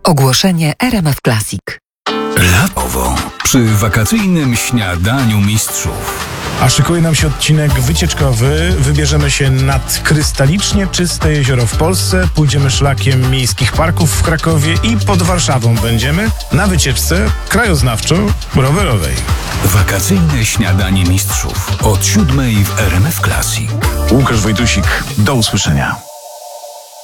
Ogłoszenie RMF Classic. Latowo przy wakacyjnym śniadaniu mistrzów. A szykuje nam się odcinek wycieczkowy. Wybierzemy się nad krystalicznie czyste jezioro w Polsce, pójdziemy szlakiem miejskich parków w Krakowie i pod Warszawą będziemy na wycieczce krajoznawczo-rowerowej. Wakacyjne śniadanie mistrzów od 7:00 w RMF Classic. Łukasz Wojtusik, do usłyszenia.